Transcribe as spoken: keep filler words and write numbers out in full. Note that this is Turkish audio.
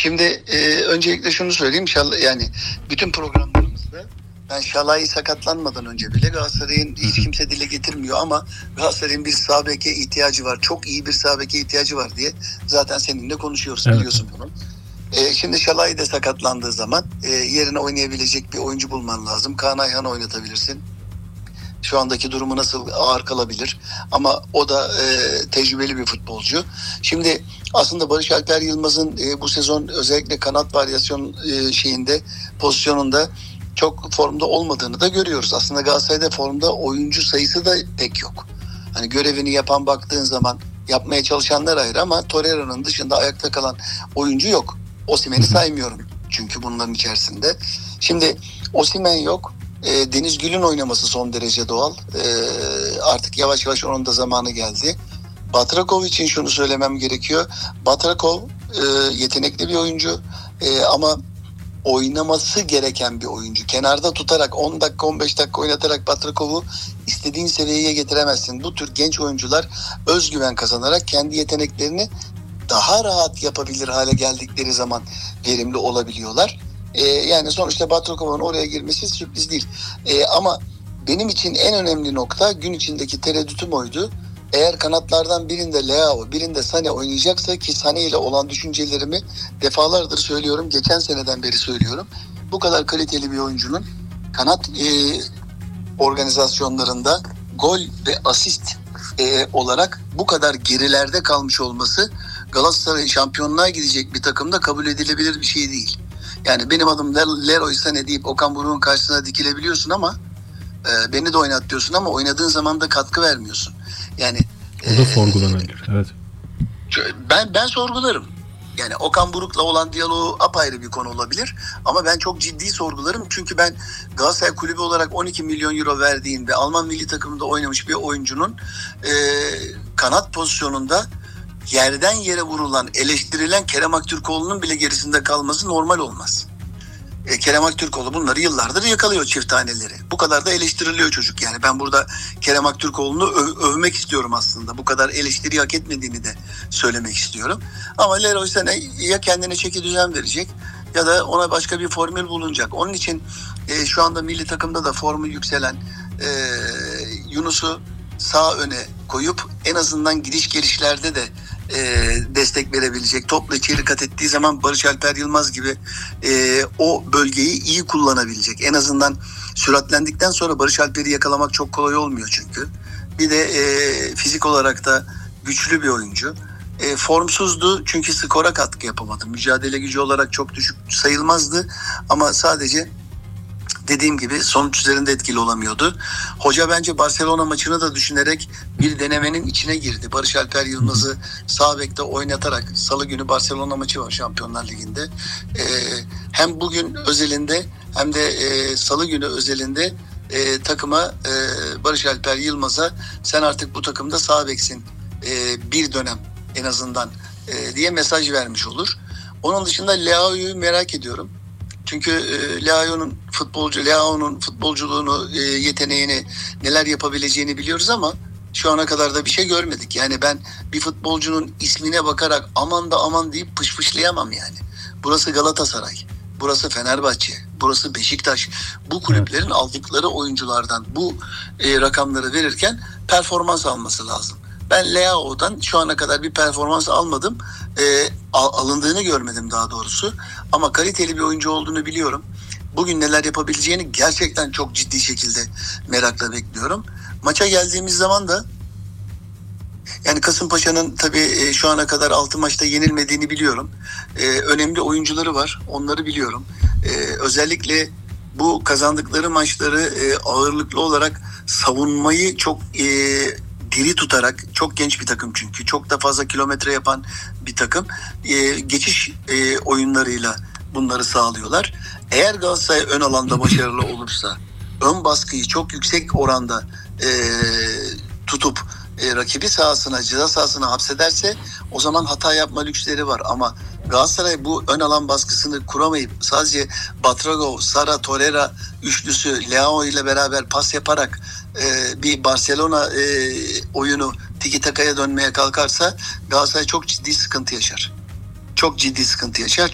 Şimdi e, öncelikle şunu söyleyeyim. Şal, yani bütün programlarımızda ben Şalay sakatlanmadan önce bile Galatasaray'ın hiç kimse dile getirmiyor ama Galatasaray'ın bir sağ beke ihtiyacı var. Çok iyi bir sağ beke ihtiyacı var diye zaten seninle konuşuyoruz. Evet. Biliyorsun bunu. E, şimdi Şalay da sakatlandığı zaman e, yerine oynayabilecek bir oyuncu bulman lazım. Kaan Ayhan'ı oynatabilirsin. Şu andaki durumu nasıl ağır kalabilir ama o da e, tecrübeli bir futbolcu. Şimdi aslında Barış Alper Yılmaz'ın e, bu sezon özellikle kanat varyasyon e, şeyinde pozisyonunda çok formda olmadığını da görüyoruz. Aslında Galatasaray'da formda oyuncu sayısı da pek yok. Hani görevini yapan baktığın zaman yapmaya çalışanlar ayrı ama Torreira'nın dışında ayakta kalan oyuncu yok. Osimhen'i saymıyorum çünkü bunların içerisinde. Şimdi Osimhen yok. E, Deniz Gül'ün oynaması son derece doğal. E, artık yavaş yavaş onun da zamanı geldi. Batrakov için şunu söylemem gerekiyor. Batrakov e, yetenekli bir oyuncu e, ama oynaması gereken bir oyuncu. Kenarda tutarak on dakika on beş dakika oynatarak Batrakov'u istediğin seviyeye getiremezsin. Bu tür genç oyuncular özgüven kazanarak kendi yeteneklerini daha rahat yapabilir hale geldikleri zaman verimli olabiliyorlar. Ee, yani sonuçta Batrakov'un oraya girmesi sürpriz değil. Ee, ama benim için en önemli nokta gün içindeki tereddütüm oydu. Eğer kanatlardan birinde Leao, birinde Sané oynayacaksa ki Sané ile olan düşüncelerimi defalardır söylüyorum. Geçen seneden beri söylüyorum. Bu kadar kaliteli bir oyuncunun kanat e, organizasyonlarında gol ve asist e, olarak bu kadar gerilerde kalmış olması Galatasaray şampiyonluğa gidecek bir takımda kabul edilebilir bir şey değil. Yani benim adım Leroy Sané deyip Okan Buruk'un karşısına dikilebiliyorsun ama e, beni de oynat diyorsun ama oynadığın zaman da katkı vermiyorsun. Yani o da sorgulanabilir. Evet. Ben ben sorgularım. Yani Okan Buruk'la olan diyaloğu apayrı bir konu olabilir ama ben çok ciddi sorgularım. Çünkü ben Galatasaray Kulübü olarak on iki milyon euro verdiğin ve Alman milli takımında oynamış bir oyuncunun e, kanat pozisyonunda yerden yere vurulan, eleştirilen Kerem Aktürkoğlu'nun bile gerisinde kalması normal olmaz. E, Kerem Aktürkoğlu bunları yıllardır yakalıyor çift taneleri. Bu kadar da eleştiriliyor çocuk. Yani ben burada Kerem Aktürkoğlu'nu öv- övmek istiyorum aslında. Bu kadar eleştiri hak etmediğini de söylemek istiyorum. Ama Leroy Sané ya kendine çeki düzen verecek ya da ona başka bir formül bulunacak. Onun için e, şu anda milli takımda da formu yükselen e, Yunus'u sağ öne koyup en azından gidiş gelişlerde de e, destek verebilecek. Topla içeri kat ettiği zaman Barış Alper Yılmaz gibi e, o bölgeyi iyi kullanabilecek. En azından süratlendikten sonra Barış Alper'i yakalamak çok kolay olmuyor çünkü. Bir de e, fizik olarak da güçlü bir oyuncu. E, formsuzdu çünkü skora katkı yapamadı. Mücadele gücü olarak çok düşük sayılmazdı ama sadece dediğim gibi sonuç üzerinde etkili olamıyordu. Hoca bence Barcelona maçını da düşünerek bir denemenin içine girdi. Barış Alper Yılmaz'ı sağ bekte oynatarak salı günü Barcelona maçı var Şampiyonlar Ligi'nde. Ee, hem bugün özelinde hem de e, salı günü özelinde e, takıma e, Barış Alper Yılmaz'a sen artık bu takımda sağ beksin e, bir dönem en azından e, diye mesaj vermiş olur. Onun dışında Leao'yu merak ediyorum. Çünkü e, Leao'nun futbolcu Leao'nun futbolculuğunu, e, yeteneğini, neler yapabileceğini biliyoruz ama şu ana kadar da bir şey görmedik. Yani ben bir futbolcunun ismine bakarak aman da aman deyip pışpışlayamam yani. Burası Galatasaray, burası Fenerbahçe, burası Beşiktaş. Bu kulüplerin aldıkları oyunculardan bu e, rakamları verirken performans alması lazım. Ben Leao'dan şu ana kadar bir performans almadım. E, al, alındığını görmedim daha doğrusu. Ama kaliteli bir oyuncu olduğunu biliyorum. Bugün neler yapabileceğini gerçekten çok ciddi şekilde merakla bekliyorum. Maça geldiğimiz zaman da yani Kasımpaşa'nın tabii e, şu ana kadar altı maçta yenilmediğini biliyorum. E, önemli oyuncuları var. Onları biliyorum. E, özellikle bu kazandıkları maçları e, ağırlıklı olarak savunmayı çok e, diri tutarak, çok genç bir takım çünkü çok da fazla kilometre yapan bir takım, e, geçiş e, oyunlarıyla bunları sağlıyorlar. Eğer Galatasaray ön alanda başarılı olursa, ön baskıyı çok yüksek oranda e, tutup e, rakibi sahasına, ceza sahasına hapsederse o zaman hata yapma lüksleri var. Ama Galatasaray bu ön alan baskısını kuramayıp sadece Batragov, Sara, Torreira üçlüsü Leao ile beraber pas yaparak e, bir Barcelona e, oyunu tiki takaya dönmeye kalkarsa Galatasaray çok ciddi sıkıntı yaşar. Çok ciddi sıkıntı yaşar.